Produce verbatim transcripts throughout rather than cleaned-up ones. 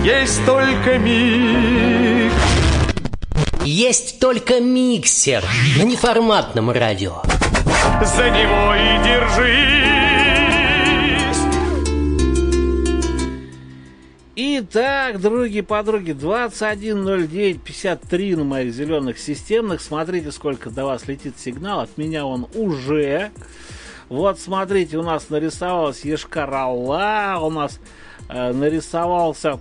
есть только миг. Есть только миксер на неформатном радио. За него и держись. Итак, дорогие подруги, двадцать один ноль девять пятьдесят три на моих зеленых системных. Смотрите, сколько до вас летит сигнал. От меня он уже. Вот, смотрите, у нас нарисовалась Йошкар-Ола, у нас э, нарисовался...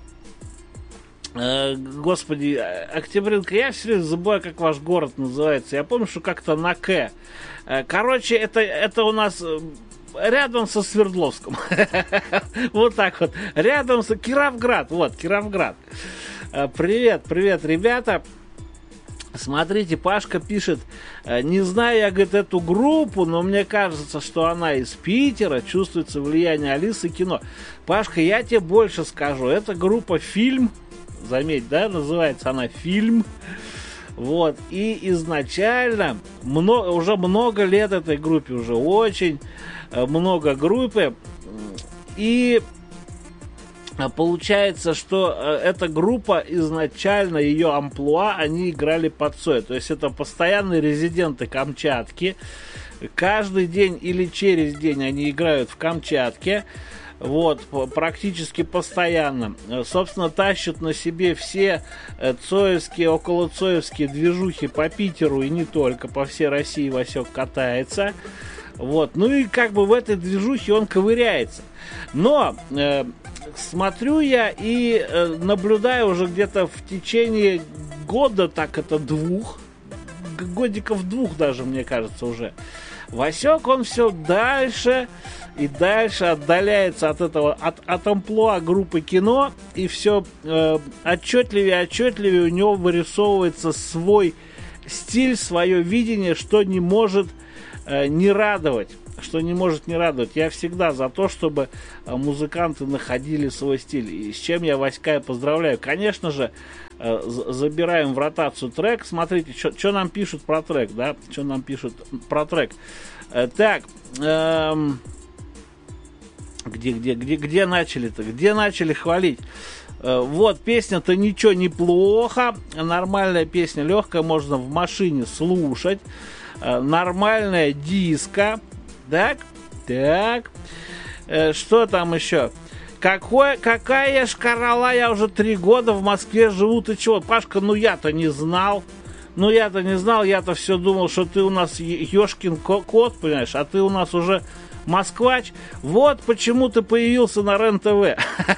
Господи, Октябринка, я все время забываю, как ваш город называется. Я помню, что как-то на К. Короче, это, это у нас рядом со Свердловском. Вот так вот. Рядом с Кировград. Вот, Кировград. Привет, привет, ребята. Смотрите, Пашка пишет: не знаю я, говорит, эту группу, но мне кажется, что она из Питера, чувствуется влияние Алисы Кино. Пашка, я тебе больше скажу. Это группа «Фильм». Заметь, да, называется она «Фильм». Вот, и изначально, много, уже много лет этой группе, уже очень много группы. И получается, что эта группа изначально, ее амплуа, они играли под Цой. То есть это постоянные резиденты Камчатки. Каждый день или через день они играют в Камчатке. Вот, практически постоянно. Собственно, тащат на себе все цоевские, околоцоевские движухи по Питеру и не только, по всей России Васек катается. Вот, ну и как бы в этой движухе он ковыряется. Но э, смотрю я и э, наблюдаю уже где-то в течение года, так это двух, годиков двух даже, мне кажется, уже. Васек, он все дальше и дальше отдаляется от этого, от, от амплуа группы Кино, и все э, отчетливее и отчетливее у него вырисовывается свой стиль, свое видение, что не может э, не радовать. Что не может не радовать. Я всегда за то, чтобы э, музыканты находили свой стиль. И с чем я Васька поздравляю. Конечно же, э, забираем в ротацию трек. Смотрите, что нам пишут про трек, да? Что нам пишут про трек. Э, так, эм... Где, где, где, где начали-то? Где начали хвалить? Вот, песня-то ничего, неплохо. Нормальная песня, легкая, можно в машине слушать. Нормальная диско. Так, так. Что там еще? Какой, какая Йошкар-Ола? Я уже три года в Москве живу. Ты чего? Пашка, ну я-то не знал. Ну я-то не знал. Я-то все думал, что ты у нас Ёшкин кот, понимаешь? А ты у нас уже... москвач, вот почему ты появился на РЕН-ТВ.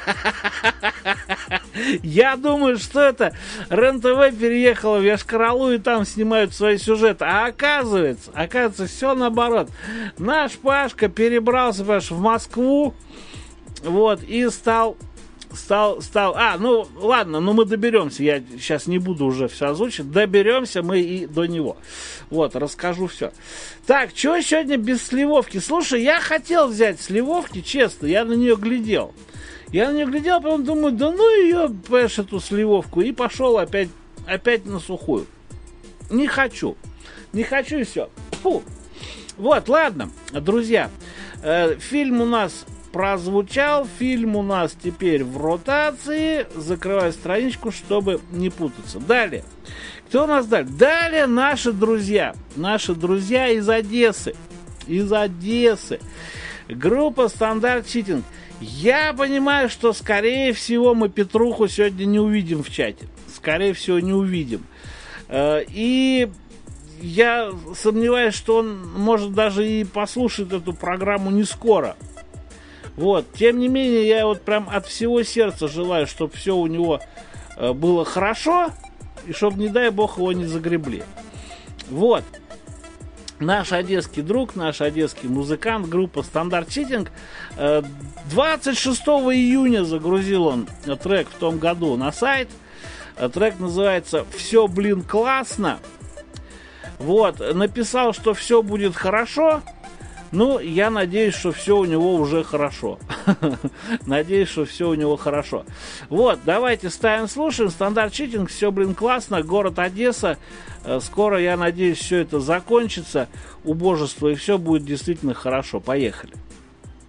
Я думаю, что это РЕН-ТВ переехала в Йошкар-Олу и там снимают свои сюжеты. А оказывается, оказывается, все наоборот. Наш Пашка перебрался, понимаешь, в Москву, вот, и стал... Стал, стал, а, ну ладно, ну мы доберемся, я сейчас не буду уже все озвучить, доберемся мы и до него. Вот, расскажу все. Так, что сегодня без сливовки? Слушай, я хотел взять сливовки, честно, я на нее глядел. Я на нее глядел, потом думаю, да ну ее, понимаешь, эту сливовку, и пошел опять, опять на сухую. Не хочу, не хочу и все. Фу. Вот, ладно, друзья, э, фильм у нас... прозвучал, фильм у нас теперь в ротации. Закрываю страничку, чтобы не путаться. Далее. Кто у нас далее? Далее наши друзья. Наши друзья из Одессы. Из Одессы. Группа Стандарт Читинг. Я понимаю, что, скорее всего, мы Петруху сегодня не увидим в чате. Скорее всего, не увидим. И я сомневаюсь, что он может даже и послушать эту программу не скоро. Вот, тем не менее, я вот прям от всего сердца желаю, чтобы все у него э, было хорошо, и чтобы, не дай бог, его не загребли. Вот. Наш одесский друг, наш одесский музыкант, группа Стандарт Читинг, э, двадцать шестого июня загрузил он трек в том году на сайт. Трек называется «Все, блин, классно». Вот, написал, что все будет хорошо. Ну, я надеюсь, что все у него уже хорошо. Надеюсь, что все у него хорошо. Вот, давайте ставим, слушаем. Стандарт Читинг, все, блин, классно. Город Одесса. Скоро, я надеюсь, все это закончится. Убожество, и все будет действительно хорошо. Поехали.